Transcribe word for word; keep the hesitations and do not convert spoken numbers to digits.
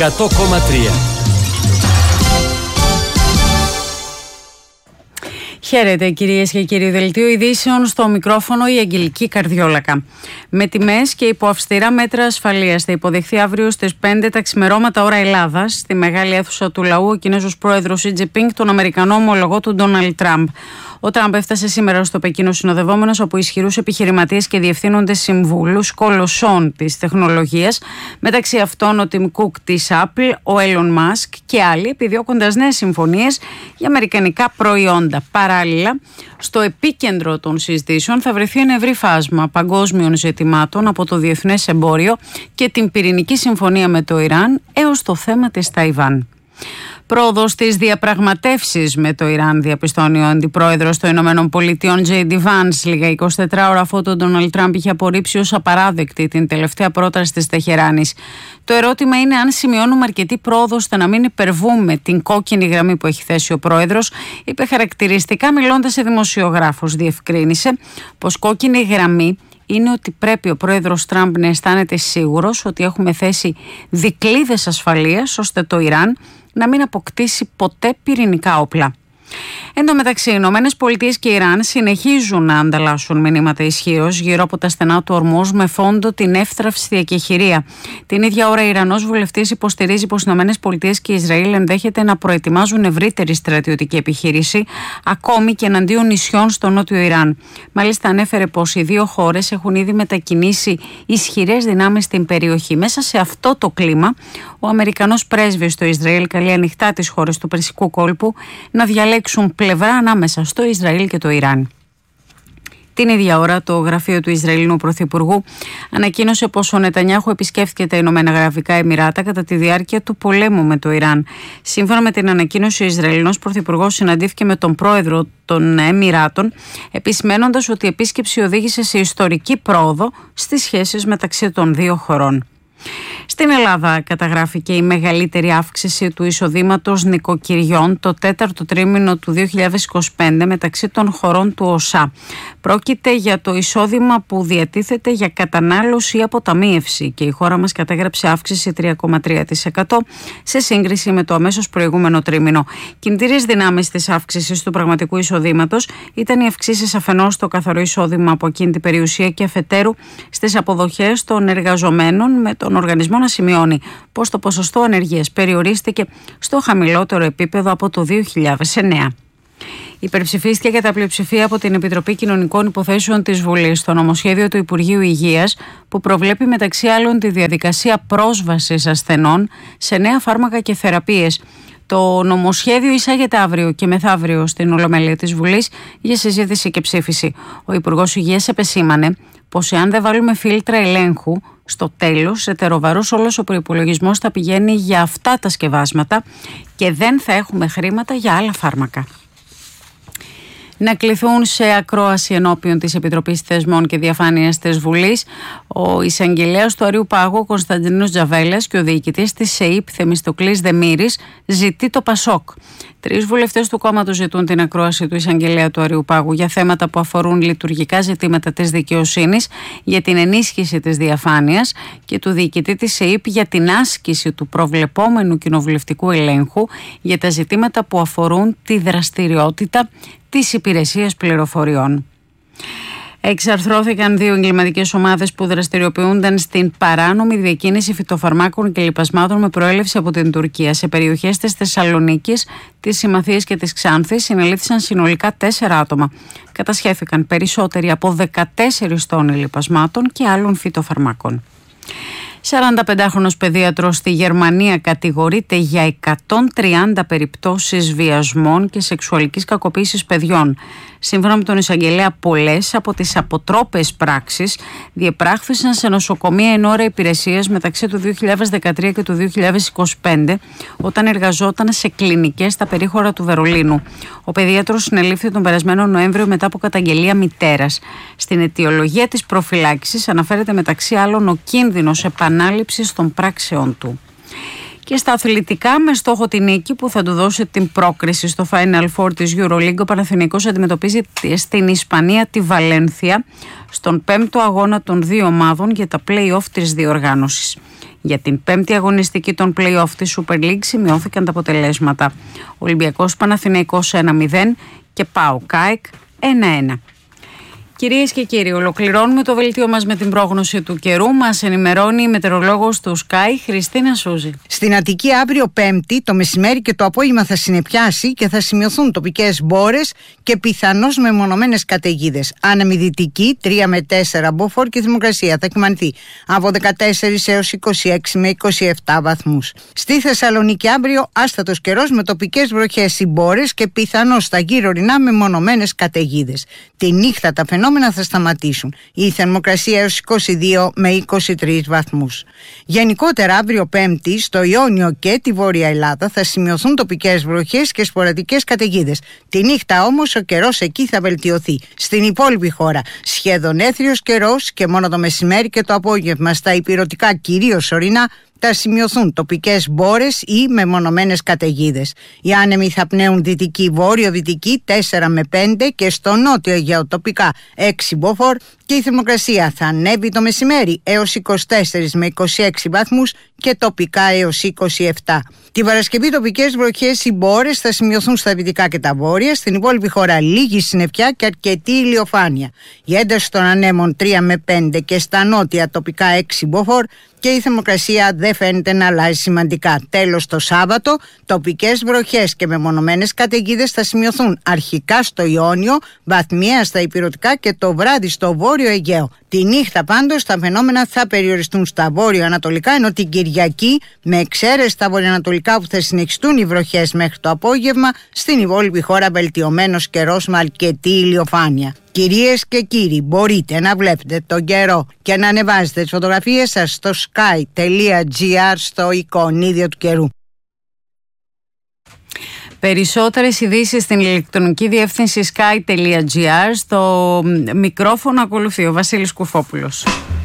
εκατό κόμμα τρία. Χαίρετε κυρίες και κύριοι, δελτίο ειδήσεων στο μικρόφωνο η Αγγελική Καρδιόλακα. Με τιμές και υπό αυστηρά μέτρα ασφαλείας θα υποδεχθεί αύριο στις πέντε τα ξημερώματα ώρα Ελλάδας στη μεγάλη αίθουσα του λαού ο Κινέζος πρόεδρος Σι Τζινπίνγκ, τον Αμερικανό ομολογό του Ντόναλντ Τραμπ. Ο Τραμπ έφτασε σήμερα στο Πεκίνο συνοδευόμενος από ισχυρούς επιχειρηματίες και διευθύνοντες συμβούλους κολοσσών της τεχνολογίας, μεταξύ αυτών ο Τιμ Κουκ της Apple, ο Έιλον Μάσκ και άλλοι, επιδιώκοντας νέες συμφωνίες για αμερικανικά προϊόντα. Παράλληλα, στο επίκεντρο των συζητήσεων θα βρεθεί ένα ευρύ φάσμα παγκόσμιων ζητημάτων, από το διεθνές εμπόριο και την πυρηνική συμφωνία με το Ιράν έως το θέμα της Ταϊβάν. Πρόοδο στις διαπραγματεύσεις με το Ιράν, διαπιστώνει ο αντιπρόεδρος των Ηνωμένων Πολιτειών Τζέι Ντι Βάνς, λίγα είκοσι τέσσερις ώρα αφού τον Ντόναλντ Τραμπ είχε απορρίψει ως απαράδεκτη την τελευταία πρόταση της Τεχεράνης. Το ερώτημα είναι αν σημειώνουμε αρκετή πρόοδο ώστε να μην υπερβούμε την κόκκινη γραμμή που έχει θέσει ο πρόεδρος, είπε χαρακτηριστικά μιλώντας σε δημοσιογράφους. Διευκρίνησε πως κόκκινη γραμμή είναι ότι πρέπει ο πρόεδρος Τραμπ να αισθάνεται σίγουρος ότι έχουμε θέσει δικλείδες ασφαλείας ώστε το Ιράν να μην αποκτήσει ποτέ πυρηνικά όπλα. Εν τω μεταξύ, οι Ηνωμένες Πολιτείες και Ιράν συνεχίζουν να ανταλλάσσουν μηνύματα ισχύως γύρω από τα στενά του Ορμούζ με φόντο την εύθραυστη διακεχηρία. Την ίδια ώρα, ο Ιρανός βουλευτής υποστηρίζει πως οι Ηνωμένες Πολιτείες και Ισραήλ ενδέχεται να προετοιμάζουν ευρύτερη στρατιωτική επιχείρηση, ακόμη και εναντίον νησιών στο νότιο Ιράν. Μάλιστα, ανέφερε πως οι δύο χώρες έχουν ήδη μετακινήσει ισχυρές δυνάμεις στην περιοχή. Μέσα σε αυτό το κλίμα, ο Αμερικανός πρέσβης στο Ισραήλ καλεί ανοιχτά τις χώρες του Περσικού κόλπου να διαλέξουν πλευρά ανάμεσα στο Ισραήλ και το Ιράν. Την ίδια ώρα, το γραφείο του Ισραηλινού Πρωθυπουργού ανακοίνωσε πως ο Νετανιάχου επισκέφθηκε τα Ηνωμένα Αραβικά Εμιράτα κατά τη διάρκεια του πολέμου με το Ιράν. Σύμφωνα με την ανακοίνωση, ο Ισραηλινός Πρωθυπουργός συναντήθηκε με τον πρόεδρο των Εμιράτων, επισημένοντας ότι η επίσκεψη οδήγησε σε ιστορική πρόοδο στις σχέσεις μεταξύ των δύο χωρών. Στην Ελλάδα καταγράφηκε η μεγαλύτερη αύξηση του εισοδήματος νοικοκυριών το τέταρτο τρίμηνο του δύο χιλιάδες είκοσι πέντε μεταξύ των χωρών του ΟΣΑ. Πρόκειται για το εισόδημα που διατίθεται για κατανάλωση ή αποταμίευση και η χώρα μας κατέγραψε αύξηση τρία κόμμα τρία τοις εκατό σε σύγκριση με το αμέσως προηγούμενο τρίμηνο. Κινητήριες δυνάμεις της αύξησης του πραγματικού εισοδήματος ήταν οι αυξήσεις αφενός στο καθαρό εισόδημα από εκείνη την περιουσία και αφετέρου στις αποδοχές των εργαζομένων, με τον οργανισμό να σημειώνει πως το ποσοστό ανεργίας περιορίστηκε στο χαμηλότερο επίπεδο από το δύο χιλιάδες εννέα. Υπερψηφίστηκε κατά πλειοψηφία από την Επιτροπή Κοινωνικών Υποθέσεων της Βουλής το νομοσχέδιο του Υπουργείου Υγείας που προβλέπει μεταξύ άλλων τη διαδικασία πρόσβασης ασθενών σε νέα φάρμακα και θεραπείες. Το νομοσχέδιο εισάγεται αύριο και μεθαύριο στην Ολομέλεια της Βουλής για συζήτηση και ψήφιση. Ο Υπουργός Υγείας επεσήμανε πως εάν δεν βάλουμε φίλτρα ελέγχου, στο τέλος ετεροβαρός όλος ο προϋπολογισμός θα πηγαίνει για αυτά τα σκευάσματα και δεν θα έχουμε χρήματα για άλλα φάρμακα. Να κληθούν σε ακρόαση ενώπιον της Επιτροπής Θεσμών και Διαφάνειας της Βουλής ο εισαγγελέας του Αριού Πάγου, ο Κωνσταντίνος Τζαβέλας, και ο διοικητής της ΣΕΙΠ, Θεμιστοκλής Δεμήρης, ζητεί το ΠΑΣΟΚ. Τρεις βουλευτές του κόμματος ζητούν την ακρόαση του εισαγγελέα του Αριού Πάγου για θέματα που αφορούν λειτουργικά ζητήματα της δικαιοσύνης, για την ενίσχυση της διαφάνειας, και του διοικητή της ΣΕΙΠ για την άσκηση του προβλεπόμενου κοινοβουλευτικού ελέγχου για τα ζητήματα που αφορούν τη δραστηριότητα της υπηρεσίας πληροφοριών. Εξαρθρώθηκαν δύο εγκληματικές ομάδες που δραστηριοποιούνταν στην παράνομη διακίνηση φυτοφαρμάκων και λιπασμάτων με προέλευση από την Τουρκία. Σε περιοχές της Θεσσαλονίκης, της Συμμαθίας και της Ξάνθης συνελήφθησαν συνολικά τέσσερα άτομα. Κατασχέθηκαν περισσότεροι από δεκατέσσερις τόνοι λιπασμάτων και άλλων φυτοφαρμάκων. σαρανταπεντάχρονος παιδίατρος στη Γερμανία κατηγορείται για εκατόν τριάντα περιπτώσεις βιασμών και σεξουαλικής κακοποίησης παιδιών. Σύμφωνα με τον εισαγγελέα, πολλές από τις αποτρόπες πράξεις διεπράχθησαν σε νοσοκομεία εν ώρα υπηρεσίας μεταξύ του δύο χιλιάδες δεκατρία και του δύο χιλιάδες είκοσι πέντε, όταν εργαζόταν σε κλινικές στα περίχωρα του Βερολίνου. Ο παιδίατρος συνελήφθη τον περασμένο Νοέμβριο μετά από καταγγελία μητέρας. Στην αιτιολογία της προφυλάκησης αναφέρεται μεταξύ άλλων ο κίνδυνος επανάληψης των πράξεών του. Και στα αθλητικά, με στόχο την νίκη που θα του δώσει την πρόκριση στο Final Four της EuroLeague, ο Παναθηναϊκός αντιμετωπίζει στην Ισπανία τη Βαλένθια στον πέμπτο αγώνα των δύο ομάδων για τα play-off της διοργάνωσης. Για την πέμπτη αγωνιστική των play-off της Super League σημειώθηκαν τα αποτελέσματα. Ολυμπιακός Παναθηναϊκός ένα μηδέν και ΠΑΟΚ ΑΕΚ ένα ένα. Κυρίες και κύριοι, ολοκληρώνουμε το δελτίο μας με την πρόγνωση του καιρού. Μας ενημερώνει η μετεωρολόγος του Sky, Χριστίνα Σούζη. Στην Αττική αύριο Πέμπτη, το μεσημέρι και το απόγευμα θα συννεφιάσει και θα σημειωθούν τοπικές μπόρες και πιθανώς μεμονωμένες καταιγίδες. Άνεμη δυτική τρία με τέσσερα μποφόρ και η θερμοκρασία θα εκμανθεί από δεκατέσσερα έως είκοσι έξι με είκοσι επτά βαθμούς. Στη Θεσσαλονίκη αύριο άστατος καιρός με τοπικές βροχές ή μπόρες και πιθανώς στα γύρω ορεινά μεμονωμένες καταιγίδες. Τη νύχτα τα φαινόμενα θα σταματήσουν. Η θερμοκρασία έως είκοσι δύο με είκοσι τρεις βαθμούς. Γενικότερα αύριο Πέμπτη στο Ιόνιο και τη Βόρεια Ελλάδα θα σημειωθούν τοπικές βροχές και σποραδικές καταιγίδες. Τη νύχτα όμως ο καιρός εκεί θα βελτιωθεί. Στην υπόλοιπη χώρα σχεδόν έθριος καιρός και μόνο το μεσημέρι και το απόγευμα στα ηπειρωτικά κυρίως ορεινά θα σημειωθούν τοπικές μπόρες ή μεμονωμένες καταιγίδες. Οι άνεμοι θα πνέουν δυτική βόρειο-δυτική τέσσερα με πέντε και στο νότιο Αιγαίο τοπικά έξι μποφόρ και η θερμοκρασία θα ανέβει το μεσημέρι έως είκοσι τέσσερα με είκοσι έξι βαθμούς και τοπικά έως είκοσι επτά. Την Παρασκευή τοπικές βροχές ή μπόρες θα σημειωθούν στα δυτικά και τα βόρεια, στην υπόλοιπη χώρα λίγη συννεφιά και αρκετή ηλιοφάνεια. Η ένταση των ανέμων τρία με πέντε και στα νότια τοπικά έξι μποφόρ και η θερμοκρασία δεν φαίνεται να αλλάζει σημαντικά. Τέλος, το Σάββατο, τοπικές βροχές και μεμονωμένες καταιγίδες θα σημειωθούν αρχικά στο Ιόνιο, βαθμιαία στα ηπειρωτικά και το βράδυ στο βόρειο Αιγαίο. Τη νύχτα πάντως τα φαινόμενα θα περιοριστούν στα βόρειο-ανατολικά, ενώ την Κυριακή, με εξαίρεση τα βορειοανατολικά που θα συνεχιστούν οι βροχές μέχρι το απόγευμα, στην υπόλοιπη χώρα βελτιωμένος καιρός με αρκετή ηλιοφάνεια. Κυρίες και κύριοι, μπορείτε να βλέπετε τον καιρό και να ανεβάζετε τις φωτογραφίες σας στο sky τελεία gr στο εικονίδιο του καιρού. Περισσότερες ειδήσεις στην ηλεκτρονική διεύθυνση sky τελεία gr. Στο μικρόφωνο ακολουθεί ο Βασίλης Κουφόπουλος.